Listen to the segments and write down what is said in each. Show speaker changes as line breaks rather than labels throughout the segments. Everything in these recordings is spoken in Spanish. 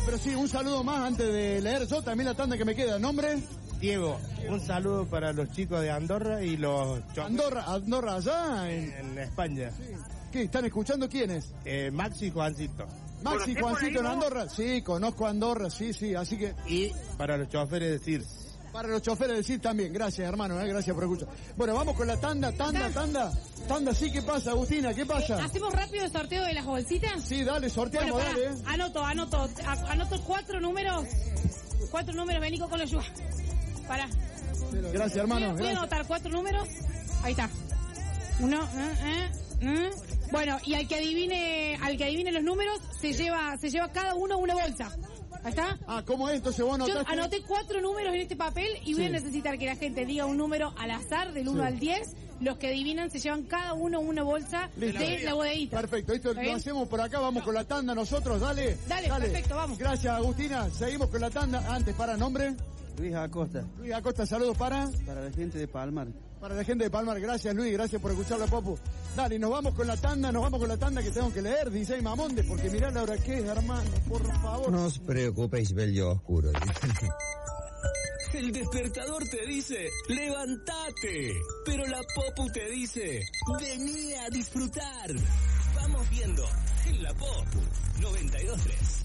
pero sí, un saludo más antes de leer yo también la tanda que me queda. ¿Nombre?
Diego, un saludo para los chicos de Andorra y los...
Andorra allá
en España.
Sí. ¿Qué? ¿Están escuchando quiénes?
Maxi y Juancito.
Maxi y Juancito en Andorra. Sí, conozco Andorra, sí, así que...
Y para los choferes de CIRS.
Para los choferes de CIRS también. Gracias, hermano, gracias por escuchar. Bueno, vamos con la tanda, sí, ¿qué pasa, Agustina? ¿Qué pasa?
¿Hacemos rápido el sorteo de las bolsitas?
Sí, dale, sorteamos,
bueno,
dale.
Anoto 4 números. 4 números, vení con la ayuda. Pará.
Gracias, hermano.
Voy a anotar 4 números. Ahí está. 1, Bueno, y al que adivine los números, se lleva cada uno una bolsa. ¿Ahí está?
¿Cómo es? Entonces vos anotaste...
Yo anoté 4 números en este papel y voy a necesitar que la gente diga un número al azar, del 1 al 10. Los que adivinan se llevan cada uno una bolsa de la bodeguita.
Perfecto, esto lo hacemos por acá, vamos con la tanda nosotros, dale.
Dale, perfecto, vamos.
Gracias, Agustina. Seguimos con la tanda. Antes, para nombre.
Luis Acosta.
Luis Acosta, saludos para
la gente de Palmar.
Para la gente de Palmar, gracias Luis, gracias por escucharla, Popu. Dale, nos vamos con la tanda que tengo que leer, DJ Mamonde, porque mirá la hora que es, hermano, por favor.
No os preocupéis, bello oscuro.
El despertador te dice, levántate, pero la Popu te dice, vení a disfrutar. Vamos viendo en la Popu 92.3.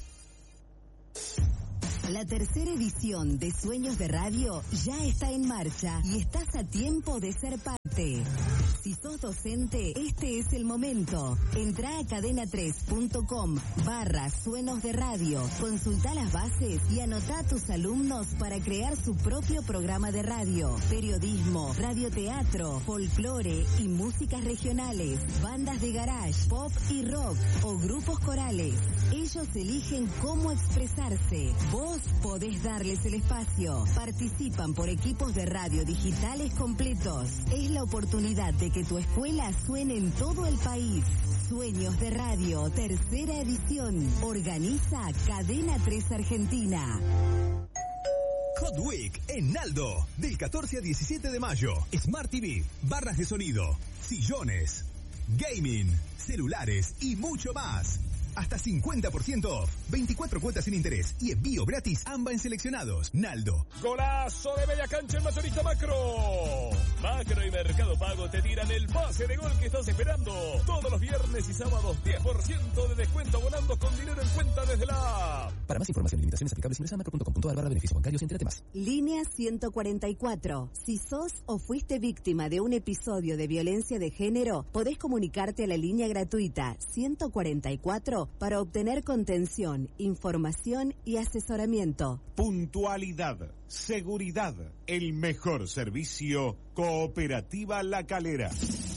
La tercera edición de Sueños de Radio ya está en marcha y estás a tiempo de ser parte. Si sos docente, este es el momento. Entrá a cadena3.com/suenos de radio, consultá las bases y anotá a tus alumnos para crear su propio programa de radio, periodismo, radioteatro, folclore y músicas regionales, bandas de garage, pop y rock o grupos corales. Ellos eligen cómo expresarse. Vos podés darles el espacio. Participan por equipos de radio digitales completos. Es la oportunidad de que tu escuela suene en todo el país. Sueños de Radio, tercera edición. Organiza Cadena 3 Argentina.
Hot Week en Naldo, del 14 al 17 de mayo. Smart TV, barras de sonido, sillones, gaming, celulares y mucho más. Hasta 50% off, 24 cuotas sin interés y envío gratis AMBA en seleccionados. Naldo.
Golazo de media cancha en Mayorista Macro. Macro y Mercado Pago te tiran el pase de gol que estás esperando. Todos los viernes y sábados 10% de descuento abonando con dinero en cuenta desde la app.
Para más información y limitaciones aplicables ingresa a macro.com.ar/beneficios bancarios y entérate más.
Línea 144. Si sos o fuiste víctima de un episodio de violencia de género, podés comunicarte a la línea gratuita 144 para obtener contención, información y asesoramiento.
Puntualidad, seguridad, el mejor servicio, Cooperativa La Calera.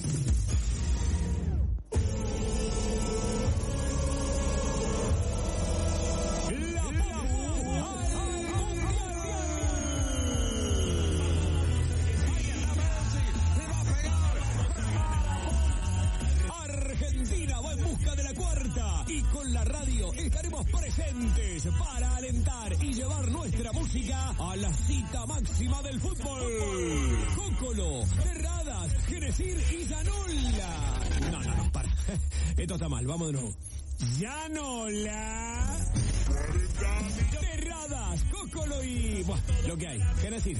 Argentina va en busca de la cuarta y con la radio estaremos presentes para alentar y llevar nuestra música a la cita máxima del fútbol. Cócolo, Terradas, Genesir y Llanola. No, para. Esto está mal, vamos de nuevo. Llanola, Terradas, Cócolo y... Buah, lo que hay, Genesir.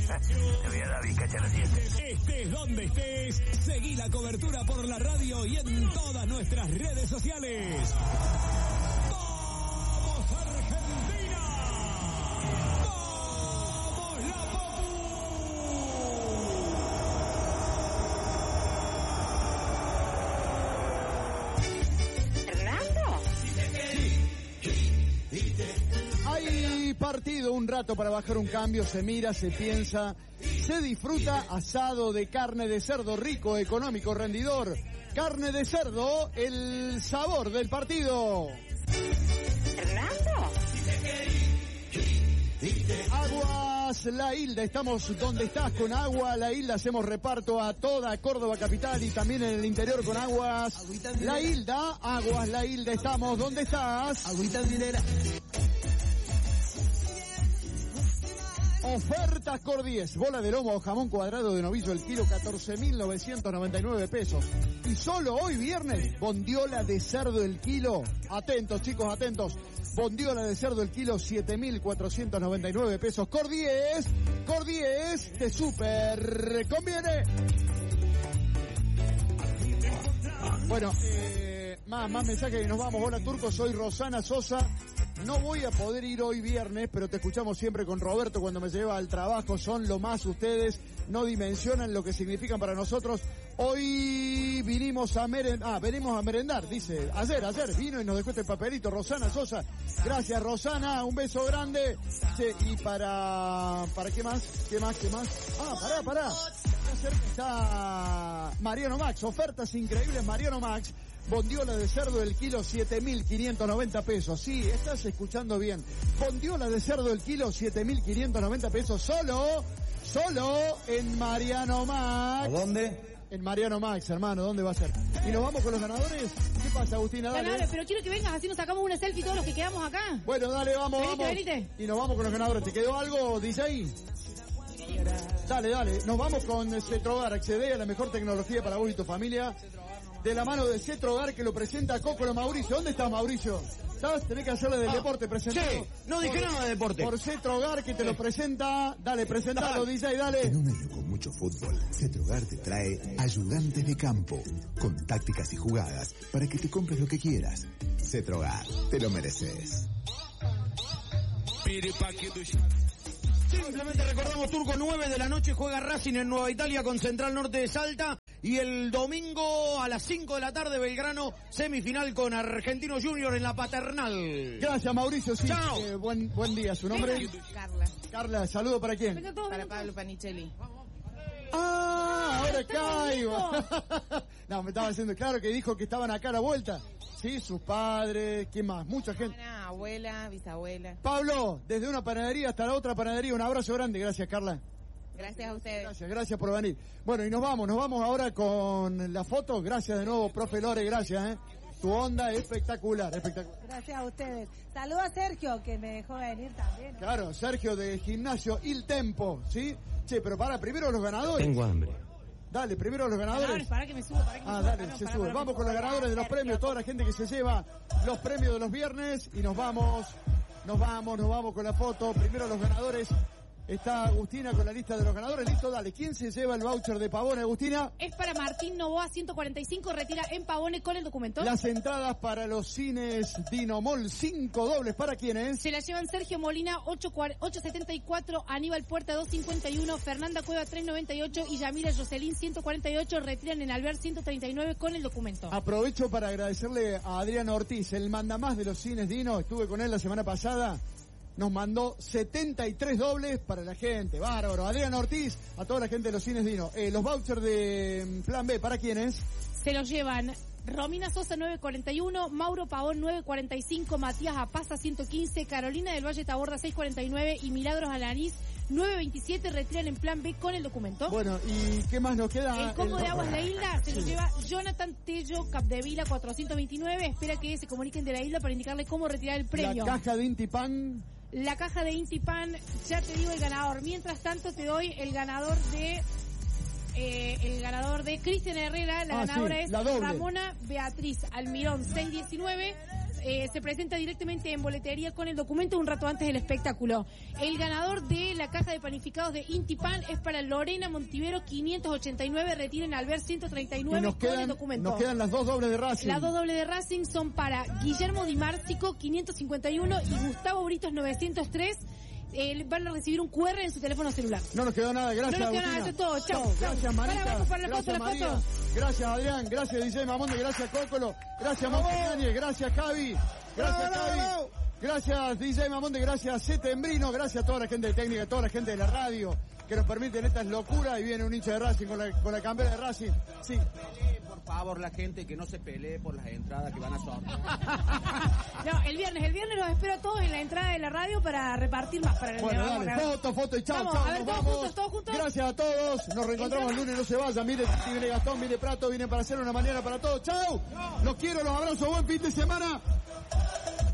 Estés donde estés, seguí la cobertura por la radio y en todas nuestras redes sociales. ¡Vamos, Argentina! ¡Vamos, la
Hay partido, un rato para bajar un cambio, se mira, se piensa, se disfruta. Asado de carne de cerdo rico, económico, rendidor. Carne de cerdo, el sabor del partido. Aguas La Hilda, estamos donde estás con Agua La Hilda, hacemos reparto a toda Córdoba capital y también en el interior con Aguas La Hilda. Aguas La Hilda, estamos donde estás.
Agüita minera.
Ofertas Cordies, bola de lomo o jamón cuadrado de novillo el kilo, 14.999 pesos. Y solo hoy viernes, bondiola de cerdo el kilo. Atentos, chicos, atentos. Bondiola de cerdo el kilo, 7.499 pesos. Cordies, te super conviene. Bueno, más mensajes y nos vamos. Hola, Turco, soy Rosana Sosa. No voy a poder ir hoy viernes, pero te escuchamos siempre con Roberto cuando me lleva al trabajo. Son lo más ustedes, no dimensionan lo que significan para nosotros. Hoy venimos a merendar, dice. Ayer vino y nos dejó este papelito. Rosana Sosa. Gracias, Rosana. Un beso grande. Sí, y para ¿qué más? Pará. Está Mariano Max. Ofertas increíbles, Mariano Max. Bondiola de cerdo el kilo, 7.590 pesos. Sí, estás escuchando bien. Bondiola de cerdo el kilo, 7.590 pesos. Solo en Mariano Max.
¿A dónde?
En Mariano Max, hermano. ¿Dónde va a ser? ¿Y nos vamos con los ganadores? ¿Qué pasa, Agustina? Dale.
Pero quiero que vengas, así nos sacamos una selfie todos los que quedamos acá.
Bueno, dale, vamos.
Venite.
Y nos vamos con los ganadores. ¿Te quedó algo, DJ? Dale. Nos vamos con Cetrogar. Accede a la mejor tecnología para vos y tu familia. De la mano de Cetrogar, que lo presenta Cócolo Mauricio. ¿Dónde estás, Mauricio? ¿Estás? Tenés que hacerle del deporte, presentado.
Sí, no dije nada de deporte.
Por Cetrogar, que te lo presenta. Dale, presentalo, DJ, dale.
En un año con mucho fútbol, Cetrogar te trae ayudantes de campo, con tácticas y jugadas para que te compres lo que quieras. Cetrogar, te lo mereces.
Simplemente recordamos, Turco, 9 de la noche juega Racing en Nueva Italia con Central Norte de Salta. Y el domingo a las 5 de la tarde, Belgrano, semifinal con Argentino Junior en la Paternal.
Gracias, Mauricio. Sí,
chao.
Buen día. ¿Su nombre? Carla, ¿saludo para quién?
Para Pablo Panicelli.
Ahora caigo. No, me estaba diciendo, claro que dijo que estaban acá a la vuelta. Sí, sus padres, ¿quién más? Mucha gente.
Abuela, bisabuela.
Pablo, desde una panadería hasta la otra panadería, un abrazo grande. Gracias, Carla.
Gracias a ustedes.
Gracias por venir. Bueno, y nos vamos ahora con la foto. Gracias de nuevo, profe Lore, gracias, Tu onda es espectacular.
Gracias a ustedes. Saludo a Sergio, que me dejó venir también.
Claro, Sergio de Gimnasio Il Tempo, ¿sí? Che, pero primero los ganadores.
Tengo hambre.
Dale, primero los ganadores.
Para que me suba.
Dale, se sube. Vamos con los ganadores de los premios, toda la gente que se lleva los premios de los viernes y nos vamos con la foto. Primero los ganadores. Está Agustina con la lista de los ganadores. Listo, dale. ¿Quién se lleva el voucher de Pavone, Agustina?
Es para Martín Novoa, 145, retira en Pavone con el documento.
Las entradas para los cines Dinomol, 5 dobles. ¿Para quiénes?
Se la llevan Sergio Molina, 874, Aníbal Puerta, 251, Fernanda Cueva, 398 y Yamila Jocelyn, 148, retiran en Alvear, 139 con el documento.
Aprovecho para agradecerle a Adriano Ortiz, el mandamás de los cines Dino. Estuve con él la semana pasada. Nos mandó 73 dobles para la gente. Bárbaro. Adrián Ortiz, a toda la gente de los cines Dino. Los vouchers de Plan B, ¿para quiénes?
Se los llevan Romina Sosa, 941, Mauro Pavón, 945, Matías Apaza, 115, Carolina del Valle Taborda, 649 y Milagros Alanís, 927, retiran en Plan B con el documento.
Bueno, ¿y qué más nos queda?
El combo de aguas La Isla se lo lleva Jonathan Tello, Capdevila, 429. Espera que se comuniquen de La Isla para indicarle cómo retirar el premio.
La caja de Intipan.
La caja de Intipan, ya te digo el ganador. Mientras tanto te doy el ganador de Cristian Herrera. La ganadora es Ramona Beatriz Almirón, 619. Se presenta directamente en boletería con el documento un rato antes del espectáculo. El ganador de la caja de panificados de Intipan es para Lorena Montivero, 589, retiren al ver 139 con el documento.
Nos quedan las dos dobles de Racing.
Las dos dobles de Racing son para Guillermo Di Márcico, 551 y Gustavo Britos, 903. Van a recibir un QR en su teléfono celular.
No nos quedó nada, gracias.
No nos quedó nada, eso es todo. Chau.
Gracias, Marita.
Vamos para la foto.
Gracias, Adrián. Gracias, DJ Mamonde. Gracias, Cócolo. Gracias, Montañez. Gracias, Javi. Gracias, Javi. Gracias, DJ Mamonde. Gracias, Setembrino. Gracias a toda la gente de técnica, a toda la gente de la radio que nos permiten estas locuras. Y viene un hincha de Racing con la campera de Racing. Sí.
Por favor, la gente que no se pelee por las entradas que van a sortear.
No, el viernes los espero a todos en la entrada de la radio para repartir más.
Bueno, dale, foto y chao,
vamos. A ver, todos juntos.
Gracias a todos, nos reencontramos el lunes, no se vayan. Mire Titi, viene Gastón, viene Prato, viene para hacer una mañana para todos. Chao, los quiero, los abrazo, buen fin de semana.